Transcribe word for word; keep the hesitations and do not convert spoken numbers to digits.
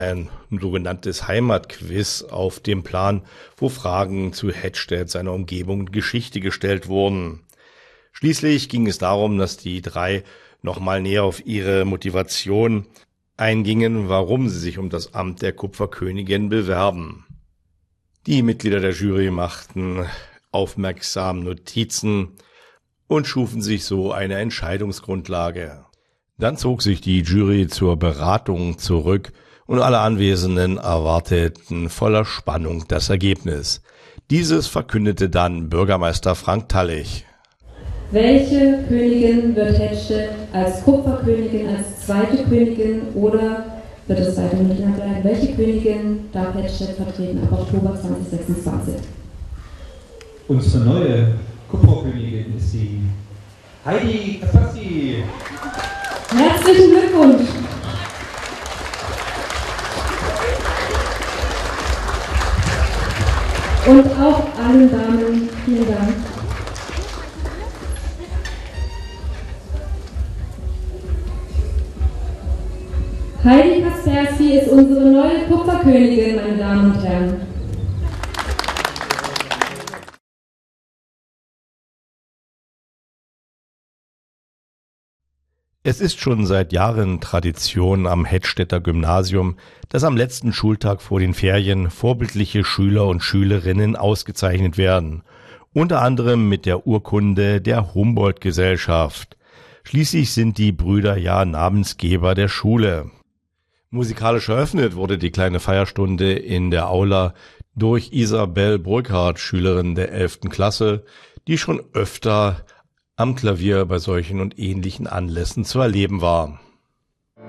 ein sogenanntes Heimatquiz auf dem Plan, wo Fragen zu Hedstedt, seiner Umgebung und Geschichte gestellt wurden. Schließlich ging es darum, dass die drei nochmal näher auf ihre Motivation eingingen, warum sie sich um das Amt der Kupferkönigin bewerben. Die Mitglieder der Jury machten aufmerksam Notizen und schufen sich so eine Entscheidungsgrundlage. Dann zog sich die Jury zur Beratung zurück und alle Anwesenden erwarteten voller Spannung das Ergebnis. Dieses verkündete dann Bürgermeister Frank Tallich. Welche Königin wird Hedstedt als Kupferkönigin, als zweite Königin oder wird es weiter nicht bleiben? Welche Königin darf Hedstedt vertreten ab Oktober zweitausendsechsundzwanzig? Unsere neue Kupferkönigin ist die Heidi Kaspasi. Herzlichen Glückwunsch! Und auch allen Damen vielen Dank. Heidi Kaspersky ist unsere neue Kupferkönigin, meine Damen und Herren. Es ist schon seit Jahren Tradition am Hedstedter Gymnasium, dass am letzten Schultag vor den Ferien vorbildliche Schüler und Schülerinnen ausgezeichnet werden, unter anderem mit der Urkunde der Humboldt-Gesellschaft. Schließlich sind die Brüder ja Namensgeber der Schule. Musikalisch eröffnet wurde die kleine Feierstunde in der Aula durch Isabel Burkhardt, Schülerin der elften Klasse, die schon öfter am Klavier bei solchen und ähnlichen Anlässen zu erleben war.